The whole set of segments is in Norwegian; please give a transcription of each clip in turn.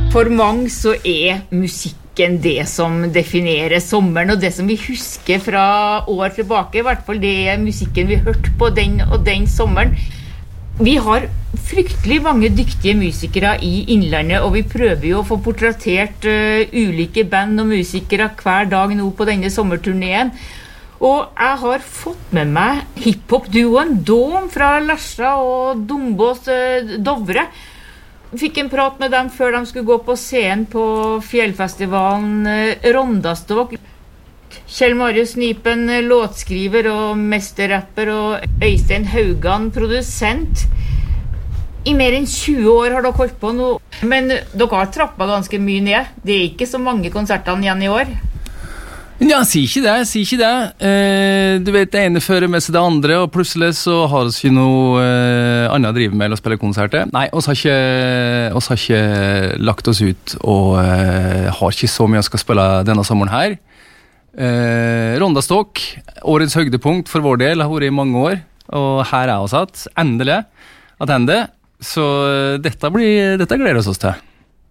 For mange så musikken det som definerer sommeren, og det som vi husker fra år tilbake, I hvert fall det musikken vi hørte på den og den sommeren. Vi har fryktelig mange dyktige musikere I Innlandet, og vi prøver jo å få portrettert ulike band og musikere hver dag nå på denne sommerturneen. Og jeg har fått med meg hiphop-duoen Dom fra Lesja og Dombås Dovre. Fikk en prat med dem før de skulle gå på scenen på fjellfestivalen Rondastok. Kjell Marius Nipen, låtskriver og mesterrapper, og Øystein Haugan, produsent. I mer enn 20 år har dere holdt på nå, men dere har trappet ganske mye ned. Det ikke så mange konsertene igjen I år. Ja, si ikke det. Du vet, det ene fører med seg det andre, og plutselig så har vi ikke noe annet å drive med å spille konserter. Nei, oss har ikke lagt oss ut, og har ikke så mye å skal spille denne sommeren her. Rondastok, årets høydepunkt for vår del, har vært I mange år, og her oss hatt, endelig, så dette gleder oss til.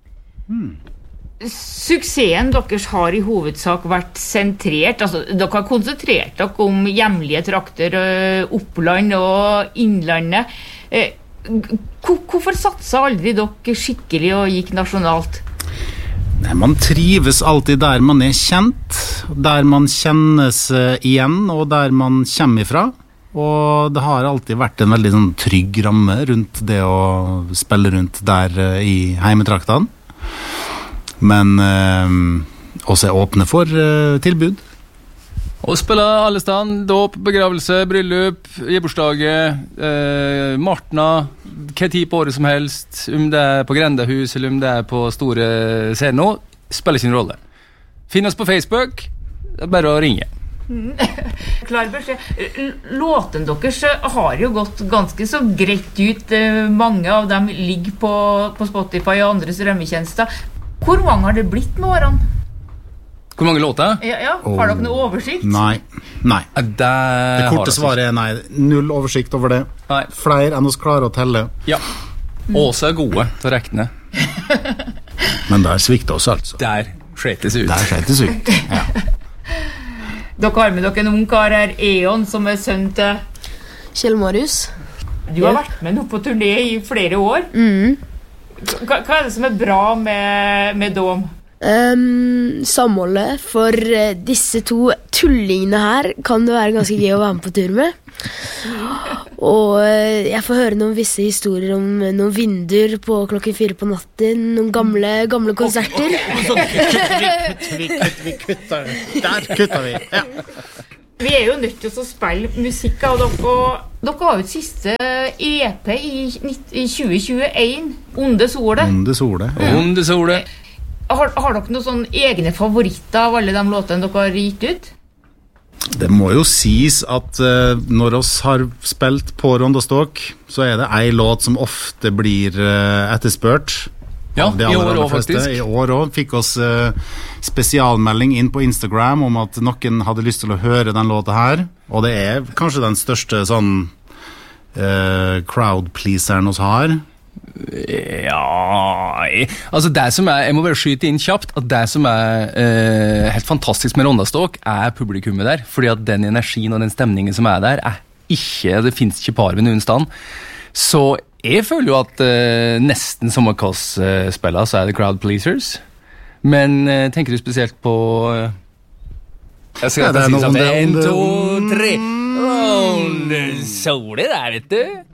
Suksessen deres har I hovedsak vært sentrert, altså dere har konsentrert dere om hjemlige trakter, Oppland og Innlandet. Hvorfor satset aldri dere skikkelig og gikk nasjonalt? Nei, man trives alltid der man kjent, der man kjennes igjen, og der man kommer ifra. Og det har alltid vært en veldig sånn, trygg ramme rundt det å spille rundt der I heimetraktene. Men også åpne for tilbud. Og spille alle stand, dåp, begravelse, bryllup, gebursdager, martna, hva tid på året som helst, det på grendahus eller det på store scener, spiller sin rolle. Finn oss på Facebook, det bare å ringe. Klar beskjed. Låten deres har jo gått ganske så greit ut. Mange av dem ligger på Spotify og andre strømmetjenester. Hvor mange har det blitt med årene? Hvor mange låter? Ja. Har dere noe oversikt? Nei. Det korte svaret nei. Null oversikt over det. Nei. Flere enn oss klarer å telle. Ja. Også gode til å rekne. Men der svikter oss altså. Der skjettes ut. Ja. Dere har med dere en ung kar her, Eon, som sønn til Kjell Marius. Du har vært med nå på turné I flere år. Hva det som bra med Dom? Samholdet for disse to tullingene her kan det være ganske gøy å være med på tur med. Og jeg får høre noen visse historier om noen vinduer på klokken 4 på natten, noen gamle konserter. Vi kutter. Der kutter vi. Ja. Vi jo nødt til å spille musikk, og dere har jo et siste EP I 2021, Onde Sole. Onde Sole. Har dere noen sånne egne favoritter av alle de låtene dere har gitt ut? Det må jo sies at når oss har spilt på Rondastok, så det en låt som ofte blir etterspørt. Ja, I år også faktisk. I år også fikk oss spesialmelding inn på Instagram om at noen hadde lyst til å høre den låta her, og det kanskje den største sånn crowd-pleaseren oss har. Ja, altså det som jeg må bare skyte inn kjapt, at det som helt fantastisk med Rondastok publikummet der, fordi at den energien og den stemningen som der ikke, det finnes ikke par ved noen stand, så jeg føler jo at nesten som oss spiller så det crowd pleasers, men tenker du spesielt på jeg skal si sånn 1, 2, 3 Onde Sole der, vet du.